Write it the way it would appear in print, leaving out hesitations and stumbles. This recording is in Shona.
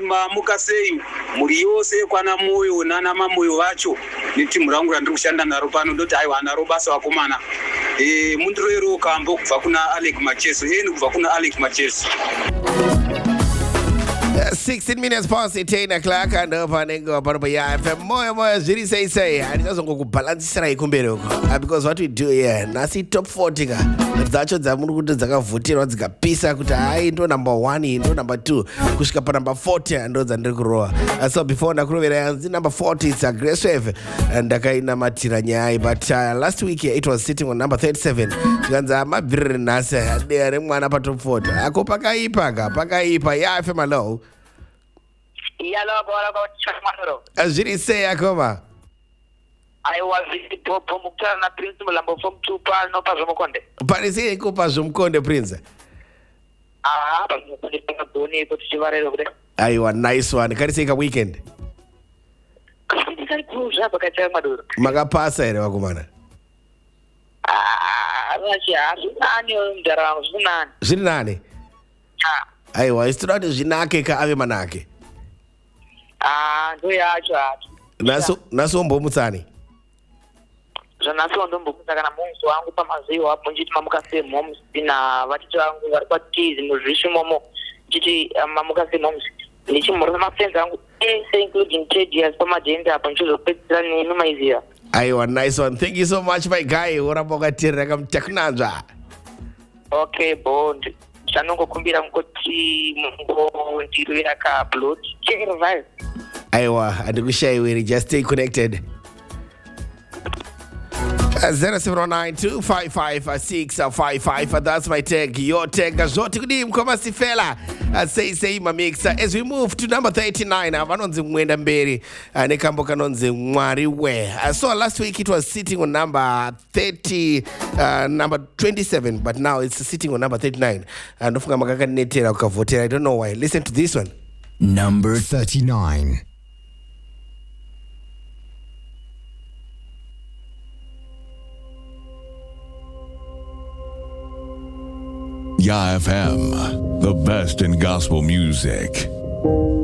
mamukaseyu muri yose kwana moyo nana mamoyo vacho netimu rangu randiri kushanda naro pano ndoti aiwa naro basa vakomana mundiroero kambo kubva kuna Alec Macheso kubva kuna Alec Macheso. 16 minutes past 10 o'clock and panengo panopa ya FM moyo zviri sei handizazongokubhalansisira ikumberi uko because what we do here nasi top 40 ka dzacho dzamuri kuti dzakavhoterwa dzikapisa kuti hai ndo number 1 ndo number 2 kusvika pa number 40 ndo dzandiri kurowa. So before ndakurovera yanzi number 40 it's a Grace Wave ndakainamatira nyaya but last week it was sitting on number 37 tikanza mabvirire nhasi remwana pa top 40 ako pakaipa ya FM alo. Yalo bora kwa chakmanoro. Zviri sei akoma? I was in Popo Muktar na Prince Mulambo from Tupa no pazo mukonde. Parece iko pazo mukonde Prince. Pazo mukonde pangaboni kuti chivarero kude. Aiwa nice one. Kariseka weekend. Kari kuza pakachaya maduro. Makapasa here wakomana. Nani ndaramo zvinani. Zviri nani? Aiwa isitirati zvinake ka ave manake. Ndo yacho acho. Nasombomutsani. Zvanaso ndombomutsa kana mungu wangu pamaziwa apo njiti mamukase moms na vatito vangu vari kwatizi muzvishi momo njiti mamukase moms ndichimurona mafriends angu ese including Tedias pamadenda apo ndichizopedzera nemi maiziva. Aiwa nice one. Thank you so much my guy. Uramba wakateerera kamuchakunanzva. Okay bond. Chanongokumbira kuti mungo ndirwira ka upload. Check it out. Aiwa, andikushayiwiri, just stay connected. 0709255655. That's my tag. Your tag. Zoti kudi mkoma sifela. Say my mixer. As we move to number 39, vanonzi mwenda mberi. Nekambo kanonzi mwari we. So last week it was sitting on number 27, but now it's sitting on number 39. Ndofunga makaka netera ukavotera. I don't know why. Listen to this one. Number 39. Ya FM, the best in gospel music.